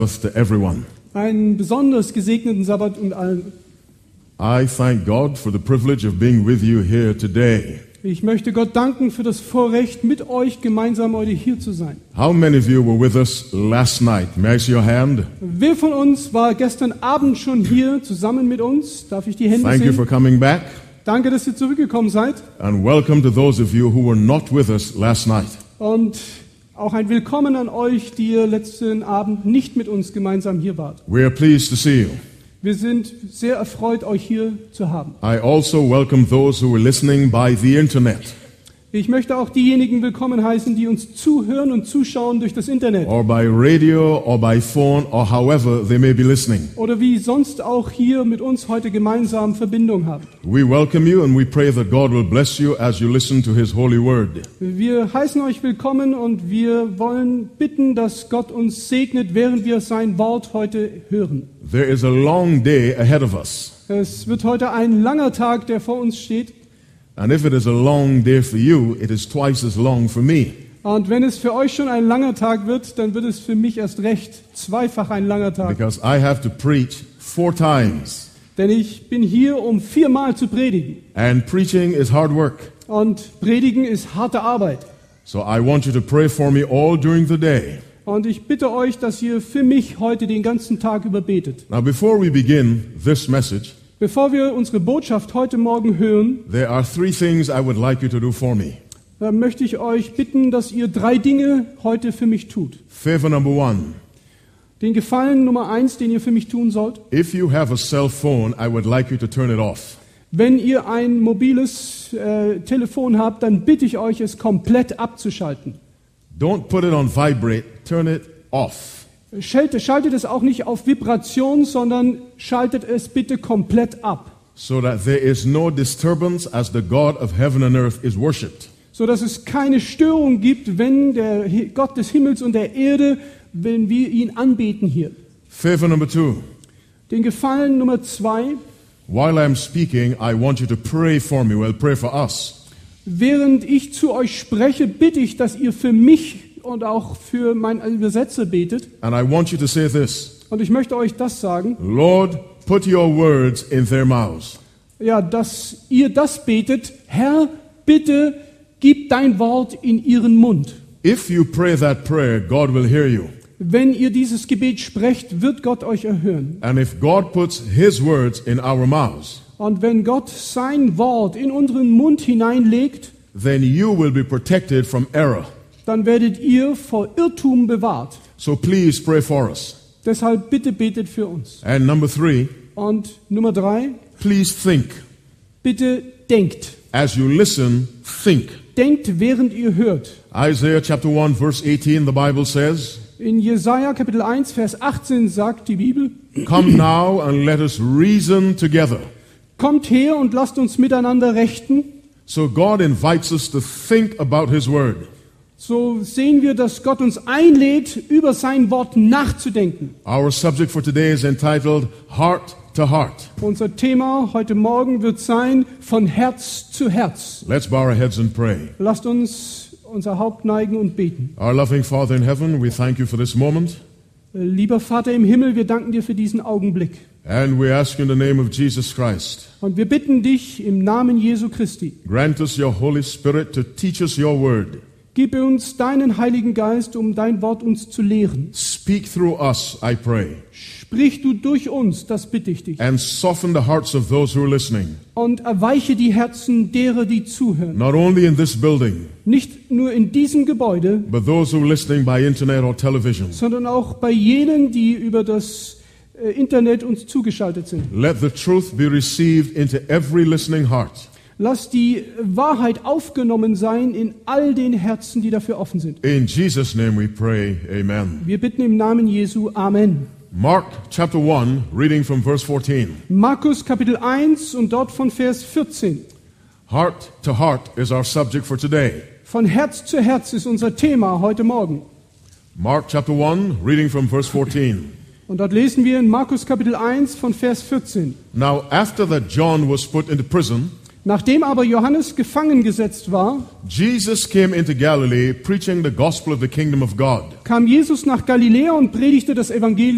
To everyone. Einen besonders gesegneten Sabbat und allen. I thank God for the privilege of being with you here today. Ich möchte Gott danken für das Vorrecht, mit euch gemeinsam heute hier zu sein. How many of you were with us last night? May I see your hand? Wer von uns war gestern Abend schon hier zusammen mit uns? Darf ich die Hände Thank you for sehen? coming back. Danke, dass ihr zurückgekommen seid. And welcome to those of you who were not with us last night. Und auch ein Willkommen an euch, die ihr letzten Abend nicht mit uns gemeinsam hier wart. We are pleased to see you. Wir sind sehr erfreut, euch hier zu haben. I also welcome those who are listening by the internet Ich möchte auch diejenigen willkommen heißen, die uns zuhören und zuschauen durch das Internet. or by radio or by phone or however they may be listening. Oder wie sonst auch hier mit uns heute gemeinsam Verbindung haben. We welcome you and we pray that God will bless you as you listen to His holy word. Wir heißen euch willkommen und wir wollen bitten, dass Gott uns segnet, während wir sein Wort heute hören. There is a long day ahead of us. Es wird heute ein langer Tag, der vor uns steht. And if it is a long day for you, it is twice as long for me. Und wenn es für euch schon ein langer Tag wird, dann wird es für mich erst recht zweifach ein langer Tag. Because I have to preach 4 times. Denn ich bin hier, um 4-mal zu predigen. And preaching is hard work. Und Predigen ist harte Arbeit. So I want you to pray for me all during the day. Und ich bitte euch, dass ihr für mich heute den ganzen Tag über betet. Now before we begin this message, Bevor wir unsere Botschaft heute Morgen hören, there are 3 things I would like you to do for me. dann möchte ich euch bitten, dass ihr 3 Dinge heute für mich tut. Favor number 1. Den Gefallen Nummer 1, den ihr für mich tun sollt. If you have a cell phone, I would like you to turn it off. Wenn ihr ein mobiles Telefon habt, dann bitte ich euch, es komplett abzuschalten. Don't put it on vibrate, turn it off. Schaltet es auch nicht auf Vibration, sondern schaltet es bitte komplett ab, So that there is no disturbance as the God of heaven and earth is worshipped. so dass es keine Störung gibt, wenn der Gott des Himmels und der Erde, wenn wir ihn anbeten hier. Favor number 2. Den Gefallen Nummer 2: While I'm speaking, I want you to pray for me. Well, pray for us. Während ich zu euch spreche, bitte ich, dass ihr für mich und auch für meinen Übersetzer betet. And I want you to say this. Und ich möchte euch das sagen, Lord, put your words in their mouths. ja, dass ihr das betet: Herr, bitte gib dein Wort in ihren Mund. If you pray that prayer, God will hear you. Wenn ihr dieses Gebet sprecht, wird Gott euch erhören. And if God puts His words in our mouths, Und wenn Gott sein Wort in unseren Mund hineinlegt, then you will be protected from error. dann werdet ihr vor Irrtum bewahrt. So please pray for us. Deshalb bitte betet für uns. And number 3, Und Nummer 3, please think. bitte denkt. As you listen, think. Denkt, während ihr hört. Isaiah chapter 1 verse 18, the Bible says, In Jesaja Kapitel 1, Vers 18 sagt die Bibel: Come now and let us reason together. Kommt her und lasst uns miteinander rechten. So God invites us to think about His word. So sehen wir, dass Gott uns einlädt, über sein Wort nachzudenken. Our subject for today is entitled Heart to Heart. Unser Thema heute Morgen wird sein: von Herz zu Herz. Let's bow our heads and pray. Lasst uns unser Haupt neigen und beten. Our loving Father in heaven, we thank you for this moment. Lieber Vater im Himmel, wir danken dir für diesen Augenblick. And we ask you in the name of Jesus Christ, Und wir bitten dich im Namen Jesu Christi, grant us your Holy Spirit to teach us your word. gib uns deinen Heiligen Geist, um dein Wort uns zu lehren. Speak through us, I pray, Sprich du durch uns, das bitte ich dich. and soften the hearts of those who are listening, Und erweiche die Herzen derer, die zuhören. not only in this building, Nicht nur in diesem Gebäude, but those who are listening by internet or television. sondern auch bei jenen, die über das Internet uns zugeschaltet sind. Let the truth be received into every listening heart. Lass die Wahrheit aufgenommen sein in all den Herzen, die dafür offen sind. In Jesus' name we pray, amen. Wir bitten im Namen Jesu. Amen. Mark chapter 1, reading from verse 14. Markus Kapitel 1 und dort von Vers 14. Heart to heart is our subject for today. Von Herz zu Herz ist unser Thema heute Morgen. Mark chapter 1, reading from verse 14. Und dort lesen wir in Markus Kapitel 1 von Vers 14. Now after that John was put into prison, Nachdem aber Johannes gefangen gesetzt war, Jesus came into Galilee preaching the gospel of the kingdom of God. kam Jesus nach Galiläa und predigte das Evangelium